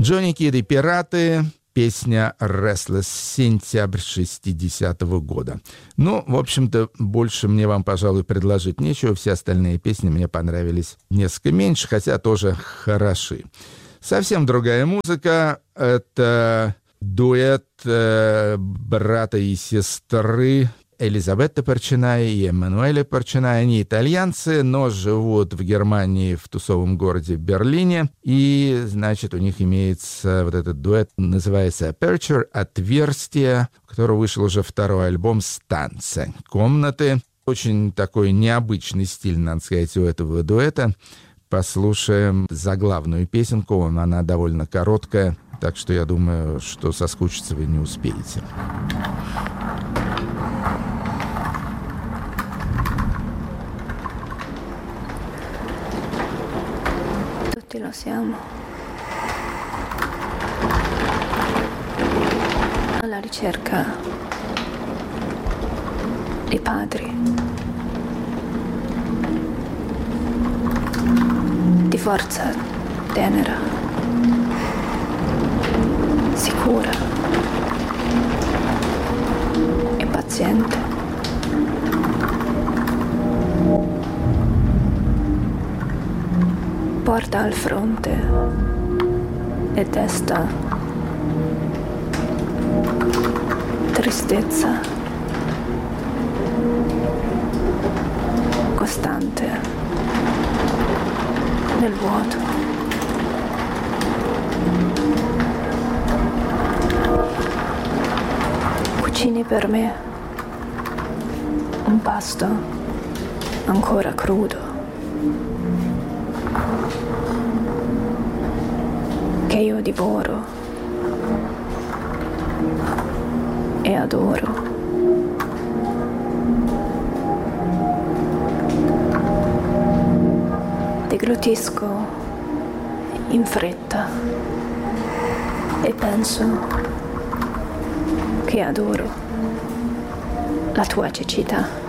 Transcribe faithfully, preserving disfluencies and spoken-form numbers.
Джонни Кид и «Пираты», песня «Restless», сентябрь шестидесятого года. Ну, в общем-то, больше мне вам, пожалуй, предложить нечего. Все остальные песни мне понравились несколько меньше, хотя тоже хороши. Совсем другая музыка. Это дуэт э, брата и сестры Элизабетта Порчиная и Эммануэля Порчиная. Они итальянцы, но живут в Германии, в тусовом городе Берлине. И, значит, у них имеется вот этот дуэт, называется «Aperture», «Отверстие», у которого вышел уже второй альбом «Станция», «Комнаты». Очень такой необычный стиль, надо сказать, у этого дуэта. Послушаем заглавную песенку, она довольно короткая, так что я думаю, что соскучиться вы не успеете. Tutti lo siamo. Alla ricerca di padri, di forza tenera, sicura e paziente. Porta al fronte e desta tristezza costante nel vuoto. Cucini per me un pasto ancora crudo che io divoro e adoro. Deglutisco in fretta e penso che adoro la tua cecità.